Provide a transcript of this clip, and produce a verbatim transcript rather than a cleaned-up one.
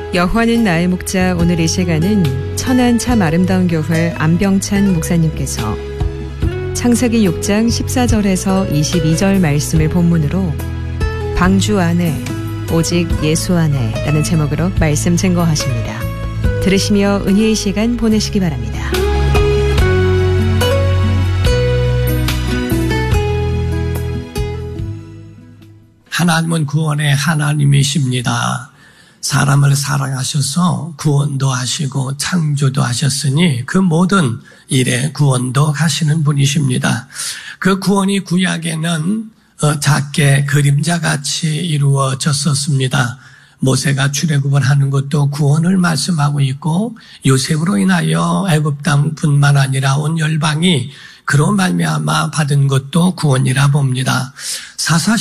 여호와는 나의 목자. 오늘 이 시간은 천안 참 아름다운 교회 안병찬 목사님께서 창세기 육 장 십사 절에서 이십이 절 말씀을 본문으로 방주 안에 오직 예수 안에 라는 제목으로 말씀 증거하십니다. 들으시며 은혜의 시간 보내시기 바랍니다. 하나님은 구원의 하나님이십니다. 사람을 사랑하셔서 구원도 하시고 창조도 하셨으니 그 모든 일에 구원도 하시는 분이십니다. 그 구원이 구약에는 작게 그림자같이 이루어졌었습니다. 모세가 출애굽을 하는 것도 구원을 말씀하고 있고 요셉으로 인하여 애굽 땅뿐만 아니라 온 열방이 그로 말미암아 받은 것도 구원이라 봅니다. 사사